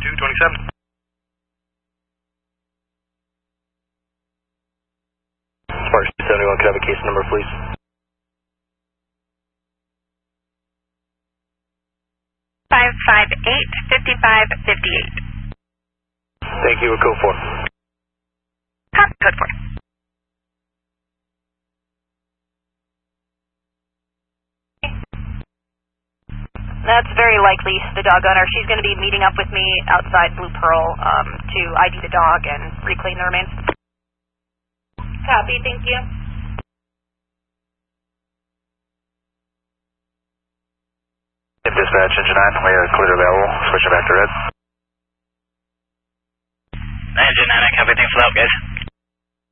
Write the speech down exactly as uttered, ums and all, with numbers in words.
two twenty-seven. Sparks two seventy-one, could I have a case number, please? five five eight, five five five eight. Thank you, we're code four. Copy, code four. That's very likely the dog owner. She's going to be meeting up with me outside Blue Pearl um, to I D the dog and reclaim the remains. Copy, thank you. Dispatch, engine nine, we are clear available. Switching back to red. Engine nine, I copy, thanks for the help, guys.